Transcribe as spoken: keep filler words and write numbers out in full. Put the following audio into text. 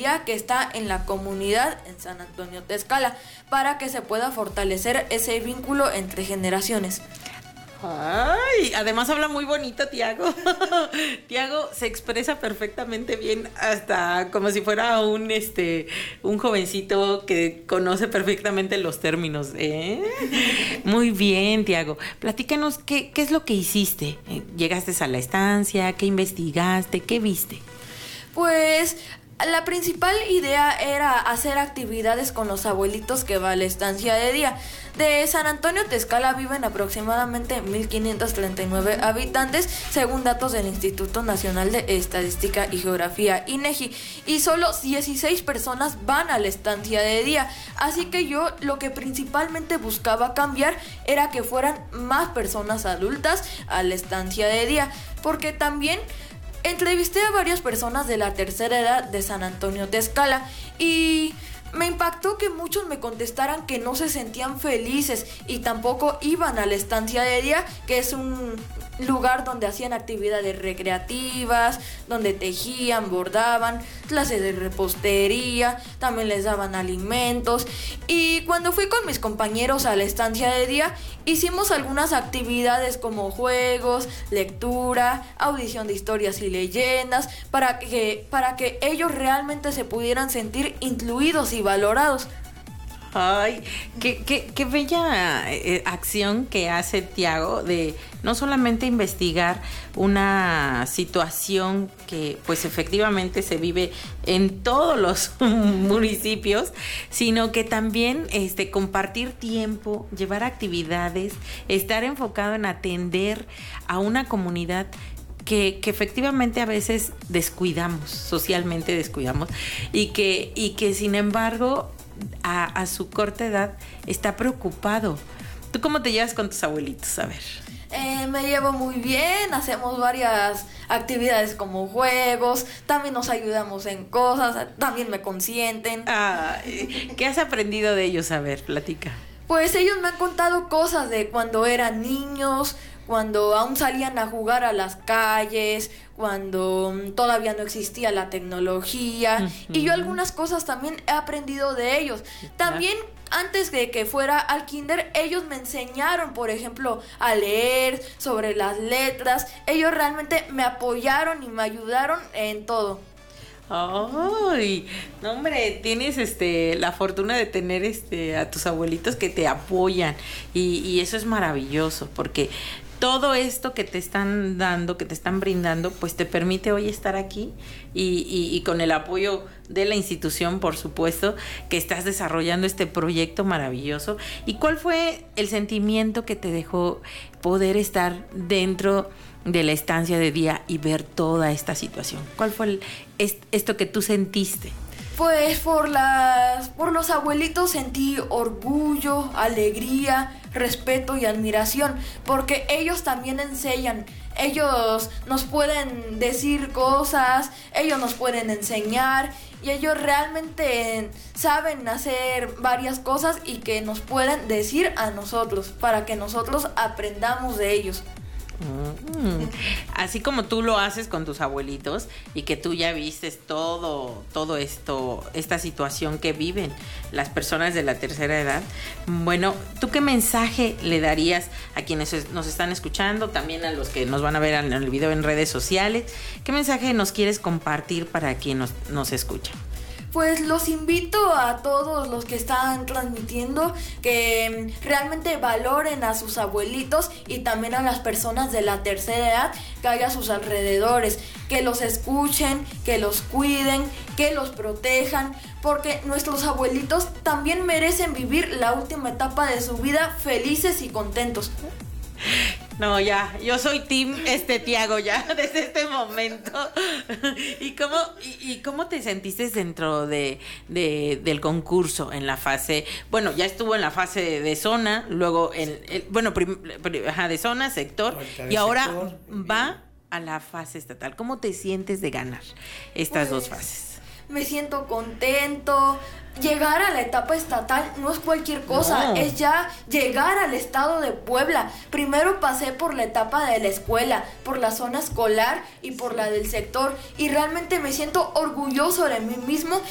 día que está en la comunidad en San Antonio Tezcala, para que se pueda fortalecer ese vínculo entre generaciones. Ay, además habla muy bonito Tiago. Tiago se expresa perfectamente bien, hasta como si fuera un este un jovencito que conoce perfectamente los términos, ¿eh? Muy bien, Tiago. Platícanos qué, qué es lo que hiciste. ¿Llegaste a la estancia? ¿Qué investigaste? ¿Qué viste? Pues la principal idea era hacer actividades con los abuelitos que va a la estancia de día. De San Antonio Tezcala viven aproximadamente mil quinientos treinta y nueve habitantes, según datos del Instituto Nacional de Estadística y Geografía, INEGI, y solo dieciséis personas van a la estancia de día. Así que yo lo que principalmente buscaba cambiar era que fueran más personas adultas a la estancia de día, porque también entrevisté a varias personas de la tercera edad de San Antonio Tezcala y me impactó que muchos me contestaran que no se sentían felices y tampoco iban a la estancia de día, que es un lugar donde hacían actividades recreativas, donde tejían, bordaban, clases de repostería, también les daban alimentos. Y cuando fui con mis compañeros a la estancia de día, hicimos algunas actividades como juegos, lectura, audición de historias y leyendas, para que, para que ellos realmente se pudieran sentir incluidos y valorados. Ay, qué, qué, qué bella eh, acción que hace Tiago de no solamente investigar una situación que pues efectivamente se vive en todos los municipios, sino que también este, compartir tiempo, llevar actividades, estar enfocado en atender a una comunidad Que, que efectivamente a veces descuidamos, socialmente descuidamos, y que, y que sin embargo a, a su corta edad está preocupado. ¿Tú cómo te llevas con tus abuelitos? A ver. Eh, me llevo muy bien, hacemos varias actividades como juegos, también nos ayudamos en cosas, también me consienten. Ay, ¿qué has aprendido de ellos? A ver, platica. Pues ellos me han contado cosas de cuando eran niños, cuando aún salían a jugar a las calles, cuando todavía no existía la tecnología, uh-huh. Y yo algunas cosas también he aprendido de ellos. También antes de que fuera al kinder, ellos me enseñaron, por ejemplo, a leer, sobre las letras. Ellos realmente me apoyaron y me ayudaron en todo. Ay, no hombre, tienes este la fortuna de tener este a tus abuelitos que te apoyan y, y eso es maravilloso, porque todo esto que te están dando, que te están brindando, pues te permite hoy estar aquí y, y, y con el apoyo de la institución, por supuesto, que estás desarrollando este proyecto maravilloso. ¿Y cuál fue el sentimiento que te dejó poder estar dentro de la estancia de día y ver toda esta situación? ¿Cuál fue el, est, esto que tú sentiste? Pues por las, por los abuelitos sentí orgullo, alegría, respeto y admiración, porque ellos también enseñan, ellos nos pueden decir cosas, ellos nos pueden enseñar y ellos realmente saben hacer varias cosas y que nos pueden decir a nosotros para que nosotros aprendamos de ellos. Mm. Así como tú lo haces con tus abuelitos y que tú ya vistes todo, todo esto, esta situación que viven las personas de la tercera edad. Bueno, ¿tú qué mensaje le darías a quienes nos están escuchando, también a los que nos van a ver en el video en redes sociales? ¿Qué mensaje nos quieres compartir para quien nos, nos escucha? Pues los invito a todos los que están transmitiendo que realmente valoren a sus abuelitos y también a las personas de la tercera edad que hay a sus alrededores, que los escuchen, que los cuiden, que los protejan, porque nuestros abuelitos también merecen vivir la última etapa de su vida felices y contentos. No, ya, yo soy team este Tiago ya desde este momento. ¿Y cómo, y, y cómo te sentiste dentro de, de del concurso en la fase? Bueno, ya estuvo en la fase de, de zona, luego en el, bueno, prim, prim, ajá, de zona, sector, y ahora sector, va a la fase estatal. ¿Cómo te sientes de ganar estas pues, dos fases? Me siento contento. Llegar a la etapa estatal no es cualquier cosa, no. Es ya llegar al estado de Puebla. Primero pasé por la etapa de la escuela, por la zona escolar y por la del sector, y realmente me siento orgulloso de mí mismo